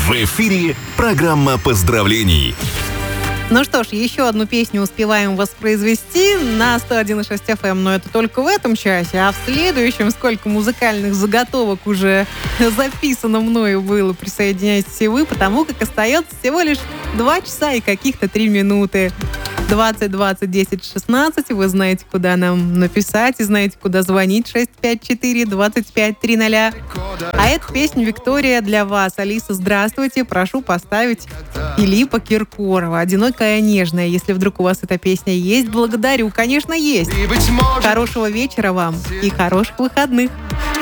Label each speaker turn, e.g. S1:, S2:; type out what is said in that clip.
S1: В эфире программа поздравлений.
S2: Ну что ж, еще одну песню успеваем воспроизвести на 101.6 FM, но это только в этом часе, а в следующем сколько музыкальных заготовок уже записано мною было, присоединяйтесь и вы, потому как остается всего лишь 2 часа и каких-то 3 минуты. 20 20 10 16, вы знаете, куда нам написать, и знаете, куда звонить, 654 25 300. А эту песню «Виктория» для вас. Алиса, здравствуйте, прошу поставить Филиппа Киркорова «Одинокая нежная». Если вдруг у вас эта песня есть, благодарю, конечно, есть. Хорошего вечера вам и хороших выходных.